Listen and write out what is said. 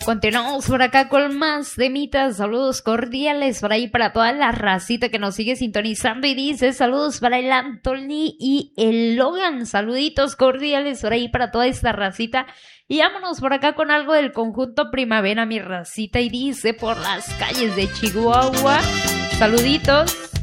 Continuamos por acá con más temitas. Saludos cordiales por ahí para toda la racita que nos sigue sintonizando y dice saludos para el Anthony y el Logan. Saluditos cordiales por ahí para toda esta racita. Y vámonos por acá con algo del conjunto Primavera, mi racita, y dice por las calles de Chihuahua. Saluditos.